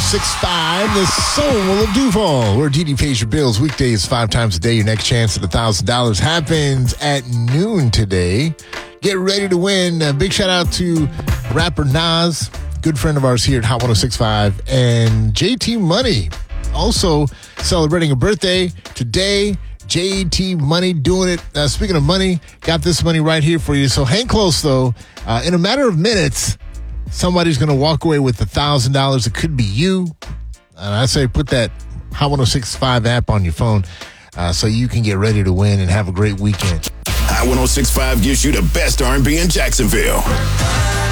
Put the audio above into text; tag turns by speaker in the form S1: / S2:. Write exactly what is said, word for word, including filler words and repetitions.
S1: six point five, the Soul of Duval, where D D pays your bills weekdays five times a day. Your next chance at one thousand dollars happens at noon today. Get ready to win. A big shout out to rapper Nas, good friend of ours here at Hot one oh six point five, and J T Money, also celebrating a birthday today. J T Money doing it. Uh, speaking of money, got this money right here for you. So hang close, though. Uh, in a matter of minutes, somebody's going to walk away with one thousand dollars. It could be you. And I say put that Hot one oh six point five app on your phone uh, so you can get ready to win and have a great weekend.
S2: Hot one oh six point five gives you the best R and B in Jacksonville.